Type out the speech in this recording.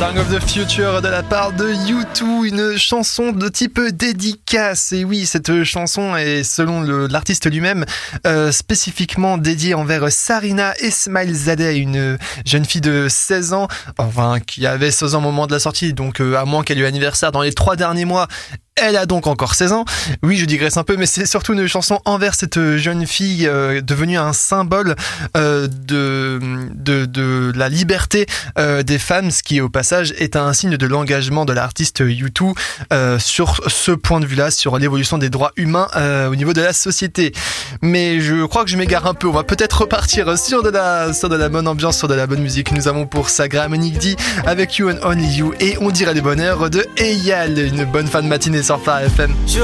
Song of the Future de la part de U2, une chanson de type dédicace. Et oui, cette chanson est, selon l'artiste lui-même, spécifiquement dédiée envers Sarina Esmailzadeh, une jeune fille de 16 ans, enfin qui avait 16 ans au moment de la sortie, donc à moins qu'elle ait eu anniversaire dans les 3 derniers mois. Elle a donc encore 16 ans. Oui, je digresse un peu, mais c'est surtout une chanson envers cette jeune fille devenue un symbole de la liberté des femmes, ce qui au passage est un signe de l'engagement de l'artiste U2 sur ce point de vue-là, sur l'évolution des droits humains au niveau de la société. Mais je crois que je m'égare un peu. On va peut-être repartir sur de la bonne ambiance, sur de la bonne musique. Nous avons pour ça Graham Nigdy avec You and Only You, et on dirait les bonheurs de Eyal. Une bonne fin de matinée sur Phare FM.